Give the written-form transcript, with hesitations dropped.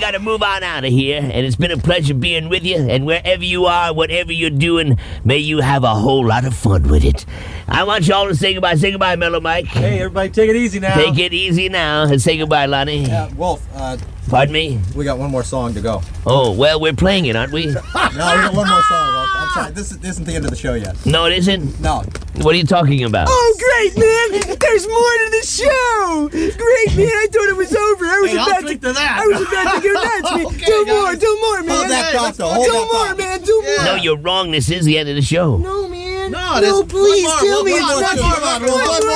got to move on out of here, and it's been a pleasure being with you. And wherever you are, whatever you're doing, may you have a whole lot of fun with it. I want y'all to say goodbye. Say goodbye, Mellow Mike. Hey, everybody, take it easy now. Take it easy now, and say goodbye, Lonnie. Wolf, Pardon me? we got one more song to go. Oh, well, we're playing it, aren't we? No, we got one more song, Wolf. I'm sorry, this isn't the end of the show yet. No, it isn't? No. What are you talking about? Oh, great, man! There's more to the show! Great, man! I thought it was over. I was about to go nuts, man. Okay, do guys. more, man. Hold that thought, though. Hold Do that more, thought. man. Do more. No, you're wrong. This is the end of the show. No, man. No, there's please one more. tell me One it's more, not. one more, one more.